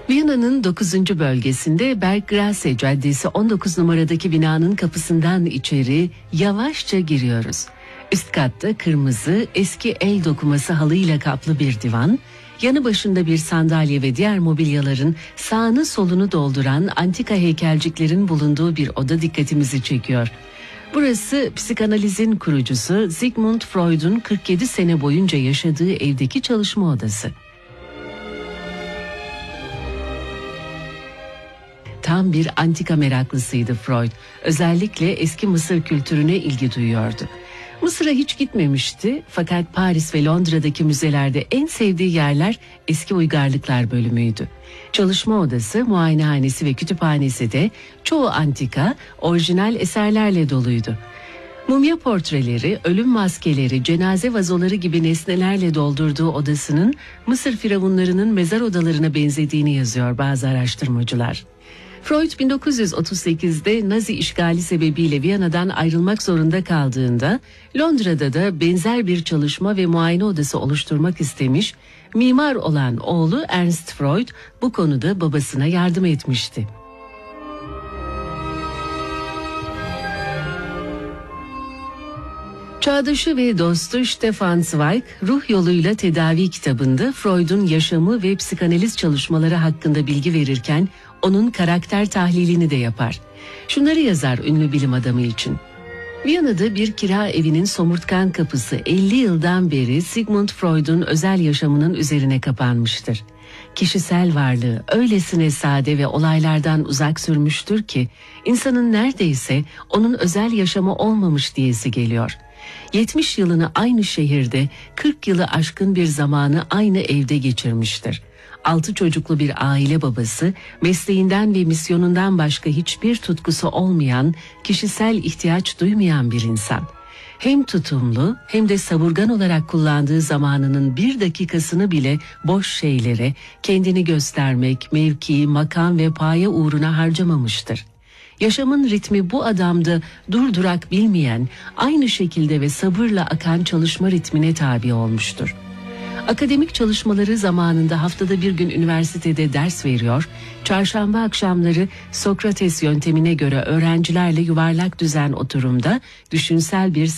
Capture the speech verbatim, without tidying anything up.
Viyana'nın dokuzuncu bölgesinde Bergstraße Caddesi on dokuz numaradaki binanın kapısından içeri yavaşça giriyoruz. Üst katta kırmızı, eski el dokuması halıyla kaplı bir divan, yanı başında bir sandalye ve diğer mobilyaların sağını solunu dolduran antika heykelciklerin bulunduğu bir oda dikkatimizi çekiyor. Burası psikanalizin kurucusu Sigmund Freud'un kırk yedi sene boyunca yaşadığı evdeki çalışma odası. Tam bir antika meraklısıydı Freud. Özellikle eski Mısır kültürüne ilgi duyuyordu. Mısır'a hiç gitmemişti fakat Paris ve Londra'daki müzelerde en sevdiği yerler eski uygarlıklar bölümüydü. Çalışma odası, muayenehanesi ve kütüphanesi de çoğu antika, orijinal eserlerle doluydu. Mumya portreleri, ölüm maskeleri, cenaze vazoları gibi nesnelerle doldurduğu odasının Mısır firavunlarının mezar odalarına benzediğini yazıyor bazı araştırmacılar. Freud bin dokuz yüz otuz sekizde Nazi işgali sebebiyle Viyana'dan ayrılmak zorunda kaldığında Londra'da da benzer bir çalışma ve muayene odası oluşturmak istemiş, mimar olan oğlu Ernst Freud bu konuda babasına yardım etmişti. Çağdaşı ve dostu Stefan Zweig, Ruh Yoluyla Tedavi kitabında Freud'un yaşamı ve psikanaliz çalışmaları hakkında bilgi verirken onun karakter tahlilini de yapar. Şunları yazar ünlü bilim adamı için. Viyana'da bir kira evinin somurtkan kapısı elli yıldan beri Sigmund Freud'un özel yaşamının üzerine kapanmıştır. Kişisel varlığı öylesine sade ve olaylardan uzak sürmüştür ki insanın neredeyse onun özel yaşamı olmamış diyesi geliyor. yetmiş yılını aynı şehirde, kırk yılı aşkın bir zamanı aynı evde geçirmiştir. Altı çocuklu bir aile babası, mesleğinden ve misyonundan başka hiçbir tutkusu olmayan, kişisel ihtiyaç duymayan bir insan. Hem tutumlu hem de savurgan olarak kullandığı zamanının bir dakikasını bile boş şeylere, kendini göstermek, mevki, makam ve paye uğruna harcamamıştır. Yaşamın ritmi bu adamda durdurak bilmeyen, aynı şekilde ve sabırla akan çalışma ritmine tabi olmuştur. Akademik çalışmaları zamanında haftada bir gün üniversitede ders veriyor, çarşamba akşamları Sokrates yöntemine göre öğrencilerle yuvarlak düzen oturumda düşünsel bir